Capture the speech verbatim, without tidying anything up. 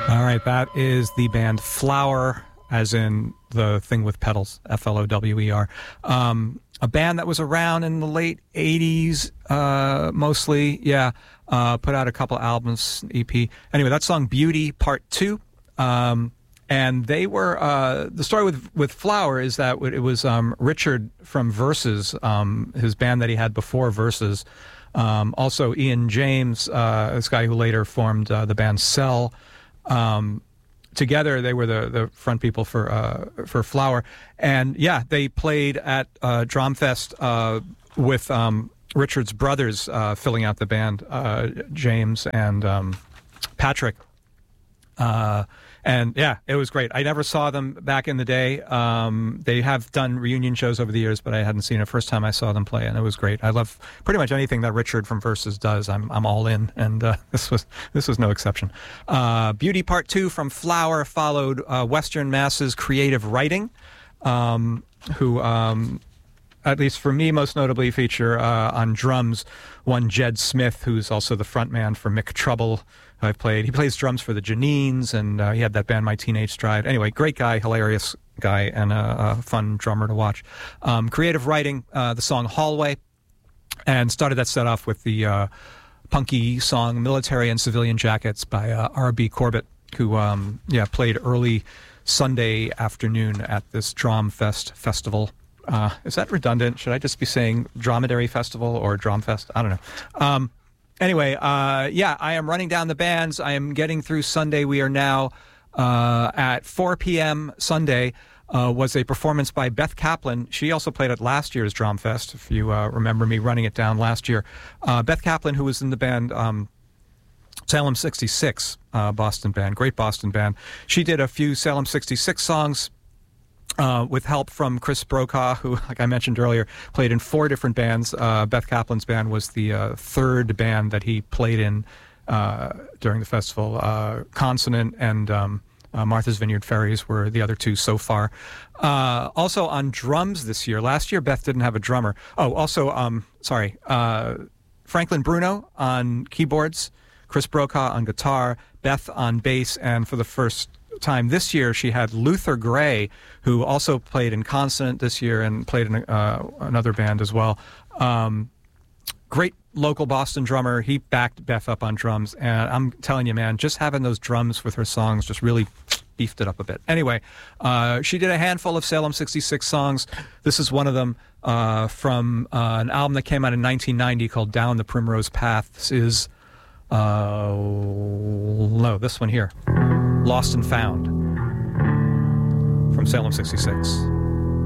All right, that is the band Flower, as in the thing with pedals, F L O W E R. Um, a band that was around in the late eighties, uh, mostly, yeah. Uh, put out a couple albums, E P. Anyway, that song Beauty Part two. Um, and they were, uh, the story with, with Flower is that it was um, Richard from Versus, um, his band that he had before Versus. Um, also Ian James, uh, this guy who later formed uh, the band Cell. Um, together, they were the, the front people for uh, for Flower, and yeah, they played at uh, Drumfest uh, with um, Richard's brothers uh, filling out the band, uh, James and um, Patrick. Uh, and yeah, it was great. I never saw them back in the day. Um, they have done reunion shows over the years, but I hadn't seen it. First time I saw them play, and it was great. I love pretty much anything that Richard from Versus does. I'm I'm all in, and uh, this was this was no exception. Uh, Beauty Part Two from Flower followed uh, Western Mass's Creative Writing, um, who. Um, at least for me, most notably feature uh, on drums one Jed Smith, who's also the frontman for Mick Trouble. I've played. He plays drums for the Janines, and uh, he had that band My Teenage Stride. Anyway, great guy, hilarious guy, and a, a fun drummer to watch. Um, creative Writing, uh, the song Hallway, and started that set off with the uh, punky song Military and Civilian Jackets by uh, R B Corbett, who um, yeah played early Sunday afternoon at this Drumfest festival. Uh, is that redundant? Should I just be saying Dromedary Festival or Drumfest? I don't know. Um, anyway, uh, yeah, I am running down the bands. I am getting through Sunday. We are now uh, at four p.m. Sunday. Uh, was a performance by Beth Kaplan. She also played at last year's Drumfest, if you uh, remember me running it down last year. Uh, Beth Kaplan, who was in the band um, Salem sixty-six, uh, Boston band, great Boston band. She did a few Salem sixty-six songs. Uh, with help from Chris Brokaw, who, like I mentioned earlier, played in four different bands. Uh, Beth Kaplan's band was the uh, third band that he played in uh, during the festival. Uh, Consonant and um, uh, Martha's Vineyard Ferries were the other two so far. Uh, also on drums this year. Last year, Beth didn't have a drummer. Oh, also, um, sorry, uh, Franklin Bruno on keyboards, Chris Brokaw on guitar, Beth on bass, and for the first time this year she had Luther Gray, who also played in Consonant this year and played in uh, another band as well. Um, great local Boston drummer. He backed Beth up on drums, and I'm telling you, man, just having those drums with her songs just really beefed it up a bit. Anyway, uh, she did a handful of Salem sixty-six songs. This is one of them uh, from uh, an album that came out in nineteen ninety called Down the Primrose Path. This is uh, no, this one here. Lost and Found from Salem sixty-six.